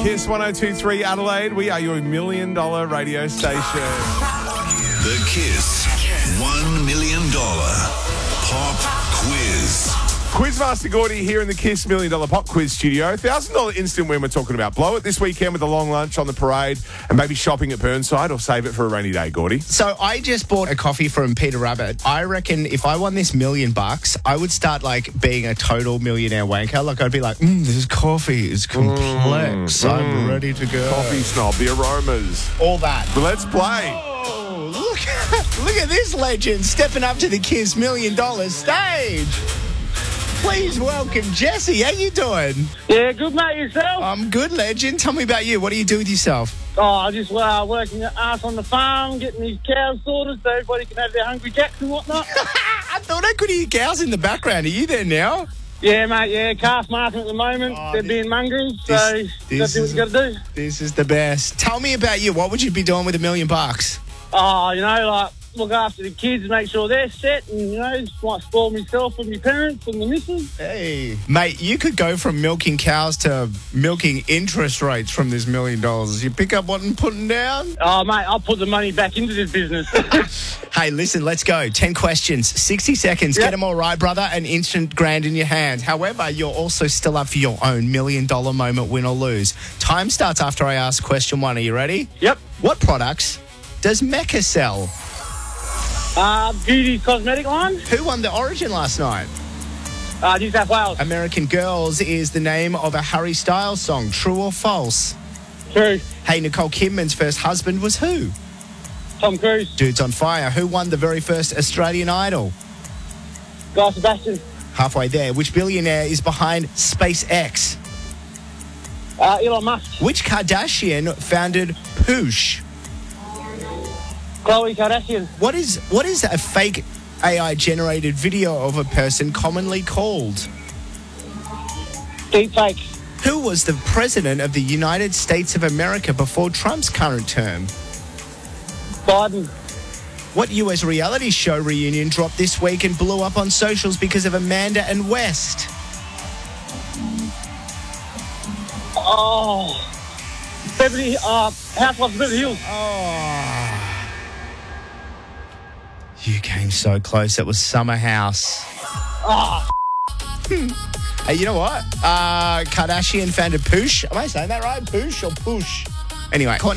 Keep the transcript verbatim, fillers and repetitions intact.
Kiss one oh two point three Adelaide. We are your million dollar radio station. The Kiss one million dollars Pop Quiz. Quizmaster Gordy here in the Kiss Million Dollar Pop Quiz Studio. one thousand dollars instant win we're talking about. Blow it this weekend with a long lunch on the parade and maybe shopping at Burnside, or save it for a rainy day, Gordy. So I just bought a coffee from Peter Rabbit. I reckon if I won this million bucks, I would start like being a total millionaire wanker. Like I'd be like, mm, this coffee is complex. Mm, I'm mm. ready to go. Coffee snob, the aromas. All that. But let's play. Oh, look, look at this legend stepping up to the Kiss Million Dollar stage. Please welcome Jesse. How you doing? Yeah, good mate, yourself? I'm good, legend. Tell me about you. What do you do with yourself? Oh, I just uh, working your ass on the farm, getting these cows sorted so everybody can have their hungry jacks and whatnot. I thought I could hear cows in the background. Are you there now? Yeah, mate, yeah, calf marking at the moment. Oh, They're this, being mongrels, so this, you got to do what you got to do. This is the best. Tell me about you. What would you be doing with a million bucks? Oh, you know, like, look after the kids, make sure they're set, and, you know, just might spoil myself and my parents and the missus. Hey. Mate, you could go from milking cows to milking interest rates from this million dollars. You pick up what I'm putting down? Oh, mate, I'll put the money back into this business. Hey, listen, let's go. ten questions, sixty seconds. Yep. Get them all right, brother. An instant grand in your hand. However, you're also still up for your own million dollar moment, win or lose. Time starts after I ask question one. Are you ready? Yep. What products does Mecca sell? Uh, beauty cosmetic line, Who won the Origin last night? uh, New South Wales. American Girls is the name of a Harry Styles song. True or false? True. Hey, Nicole Kidman's first husband was who? Tom Cruise. Dudes on Fire. Who won the very first Australian Idol? Guy Sebastian. Halfway there. Which billionaire is behind SpaceX? Uh, Elon Musk. Which Kardashian founded Poosh? Khloe Kardashian. What is what is a fake A I generated video of a person commonly called? Deepfake. Who was the president of the United States of America before Trump's current term? Biden. What U S reality show reunion dropped this week and blew up on socials because of Amanda and West? Oh. Beverly, uh, Housewives of Beverly Hills. Oh. You came so close. It was Summer House. Oh. Hey, you know what? Uh, Kardashian founded Poosh. Am I saying that right? Poosh or Push? Anyway,